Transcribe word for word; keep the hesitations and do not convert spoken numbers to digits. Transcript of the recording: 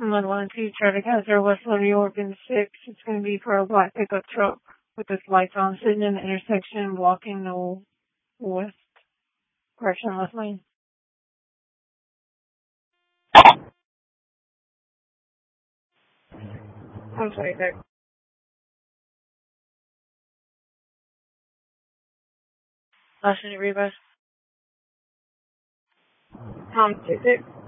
one one two, Traffic Hazard, West New York in six. It's going to be for a black pickup truck with its lights on, sitting in the intersection, blocking the west, correction, left lane. I'm sorry, there. Last minute reverse. Tom, six six.